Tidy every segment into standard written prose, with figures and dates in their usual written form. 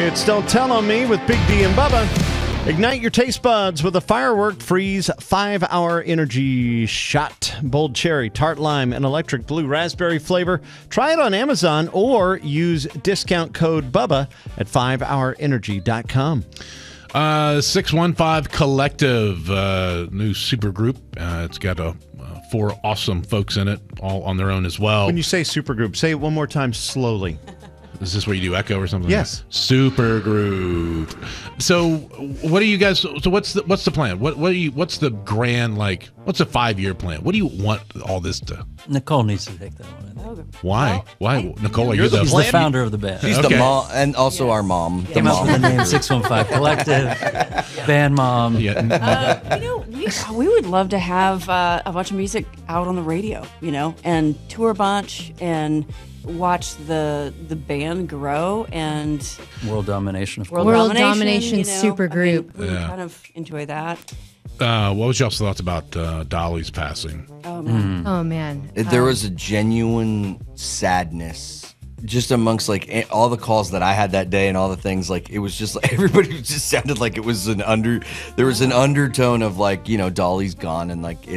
It's Don't Tell on Me with Big D and Bubba. Ignite your taste buds with a Firework Freeze 5-hour energy shot. Bold cherry, tart lime, and electric blue raspberry flavor. Try it on Amazon or use discount code BUBBA at 5hourenergy.com. 615 Collective, new super group. It's got 4 awesome folks in it, all on their own as well. When you say super group, say it one more time slowly. Is this where you do echo or something? Yes. Super group. So, what do you guys? So, what's the plan? What's the grand, like? What's a 5-year plan? What do you want all this to? Nicole needs to take that one. Why? Why, Nicole? You're She's the founder of the band. She's the mom, and also our mom. Came up with the name 615 Collective, band mom. We would love to have a bunch of music out on the radio, and tour a bunch and watch the band grow and world domination, of course. World domination super group. We kind of enjoy that. What was y'all's thoughts about Dolly's passing? Oh man. Oh man. There was a genuine sadness just amongst like all the calls that I had that day and all the things. Like it was just like everybody just sounded like it was there was an undertone of like, Dolly's gone, and like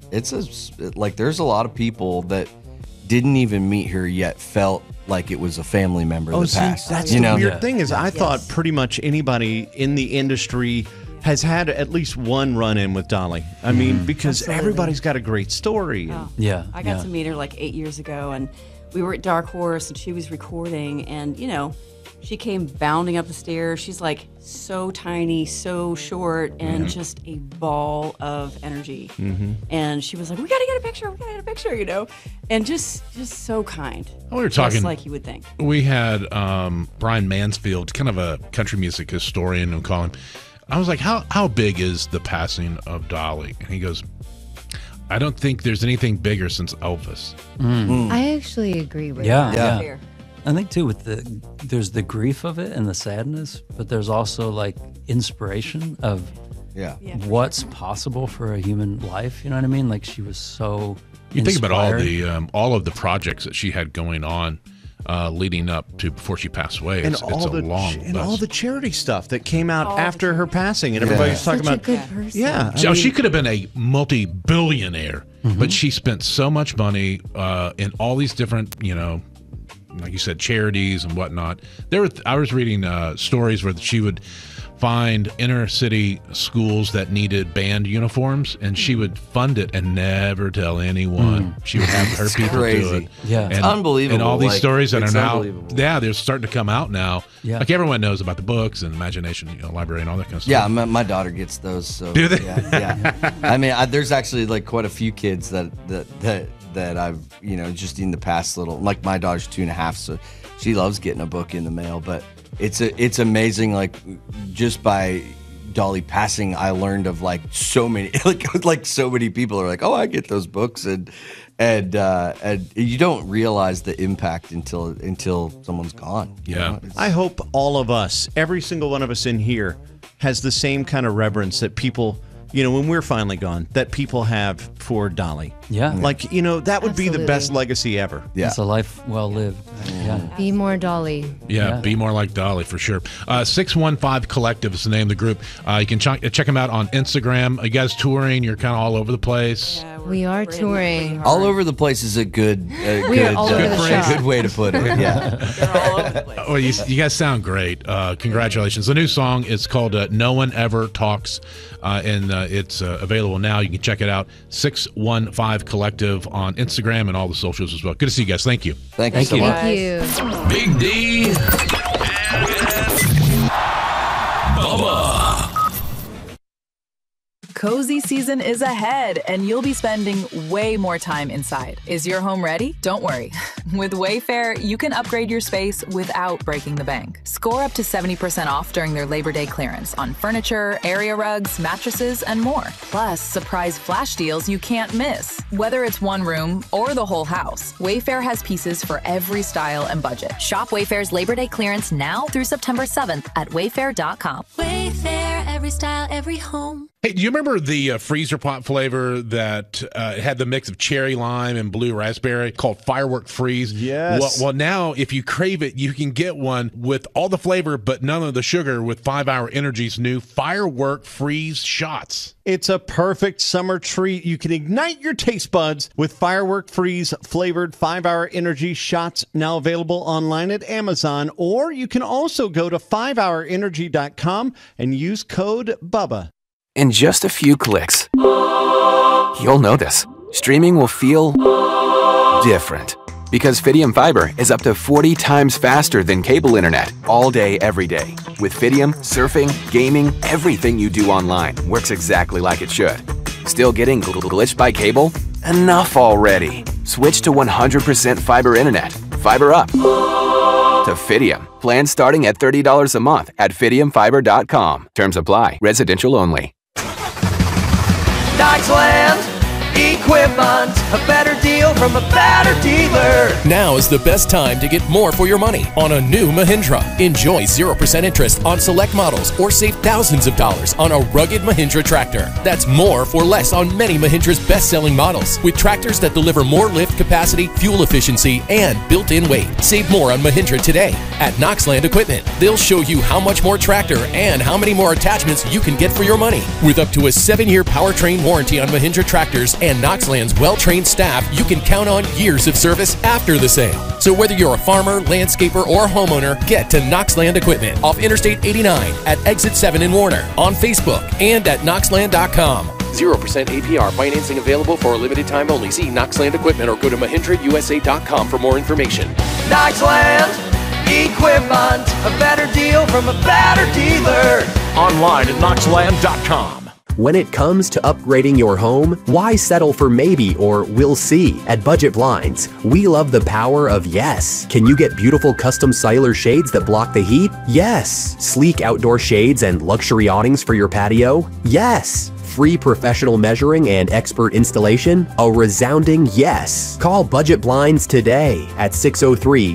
there's a lot of people that didn't even meet her yet felt like it was a family member that passed. That's the weird thing is I thought pretty much anybody in the industry has had at least one run-in with Dolly. I mean, because everybody's got a great story. Oh. I got to meet her like 8 years ago, and we were at Dark Horse, and she was recording, and, she came bounding up the stairs. She's like so tiny, so short, and just a ball of energy. Mm-hmm. And she was like, we got to get a picture, and just so kind. We were talking just like you would think. We had Brian Mansfield, kind of a country music historian, and call him. I was like, how big is the passing of Dolly? And he goes, I don't think there's anything bigger since Elvis. I actually agree with that. Yeah. I think too there's the grief of it and the sadness, but there's also like inspiration of what's possible for a human life. You know what I mean? Like she was so You think about inspired. all of the projects that she had going on leading up to before she passed away. It's all the charity stuff that came out after her passing, and everybody's talking about. Such a good person. Yeah, She could have been a multi-billionaire, but she spent so much money in all these different, like you said, charities and whatnot. I was reading stories where she would find inner city schools that needed band uniforms, and she would fund it and never tell anyone. She would have her people do it. Yeah, and, it's unbelievable. And all these stories that are now, unbelievable. they're starting to come out now. Yeah. Like everyone knows about the books and Imagination, library and all that kind of stuff. Yeah, my daughter gets those. So do they? Yeah. I mean, there's actually like quite a few kids that I've just in the past like my daughter's 2.5, so she loves getting a book in the mail, but. It's amazing, like just by Dolly passing, I learned of like so many like so many people are like, oh, I get those books, and you don't realize the impact until someone's gone. I hope all of us, every single one of us in here, has the same kind of reverence that people. When we're finally gone, that people have for Dolly. Yeah. Like, that would be the best legacy ever. Yeah. It's a life well lived. Yeah. Be more Dolly. Yeah, be more like Dolly for sure. 615 Collective is the name of the group. You can check them out on Instagram. Are you guys touring? You're kind of all over the place. Yeah, We are touring. All over the place is a good way to put it. Yeah. They're all over the place. Well, you guys sound great. Congratulations. The new song is called No One Ever Talks, and it's available now. You can check it out. 615 Collective on Instagram and all the socials as well. Good to see you guys. Thank you. Thank you so much. Thank you. Big D and Bubba. Cozy season is ahead, and you'll be spending way more time inside. Is your home ready? Don't worry. With Wayfair, you can upgrade your space without breaking the bank. Score up to 70% off during their Labor Day clearance on furniture, area rugs, mattresses, and more. Plus, surprise flash deals you can't miss. Whether it's one room or the whole house, Wayfair has pieces for every style and budget. Shop Wayfair's Labor Day clearance now through September 7th at wayfair.com. Wayfair, every style, every home. Hey, do you remember the freezer pop flavor that had the mix of cherry lime and blue raspberry called Firework Freeze? Yes. Well, now if you crave it, you can get one with all the flavor but none of the sugar with 5 Hour Energy's new Firework Freeze shots. It's a perfect summer treat. You can ignite your taste buds with Firework Freeze flavored 5 Hour Energy shots, now available online at Amazon, or you can also go to 5hourenergy.com and use code BUBBA. In just a few clicks, you'll know this. Streaming will feel different. Because Fidium Fiber is up to 40 times faster than cable internet all day, every day. With Fidium, surfing, gaming, everything you do online works exactly like it should. Still getting glitched by cable? Enough already. Switch to 100% fiber internet. Fiber up to Fidium. Plans starting at $30 a month at FidiumFiber.com. Terms apply. Residential only. Knoxland Equipment, a better deal from a better dealer. Now is the best time to get more for your money on a new Mahindra. Enjoy 0% interest on select models or save thousands of dollars on a rugged Mahindra tractor. That's more for less on many Mahindra's best-selling models with tractors that deliver more lift capacity, fuel efficiency, and built-in weight. Save more on Mahindra today at Knoxland Equipment. They'll show you how much more tractor and how many more attachments you can get for your money. With up to a 7-year powertrain warranty on Mahindra tractors and Knoxland's well-trained staff, you can count on years of service after the sale. So whether you're a farmer, landscaper, or homeowner, get to Knoxland Equipment off Interstate 89 at Exit 7 in Warner, on Facebook, and at Knoxland.com. 0% APR financing available for a limited time only. See Knoxland Equipment or go to MahindraUSA.com for more information. Knoxland Equipment, a better deal from a better dealer. Online at Knoxland.com. When it comes to upgrading your home, why settle for maybe or we'll see? At Budget Blinds, we love the power of yes. Can you get beautiful custom cellular shades that block the heat? Yes. Sleek outdoor shades and luxury awnings for your patio? Yes. Free professional measuring and expert installation? A resounding yes. Call Budget Blinds today at 603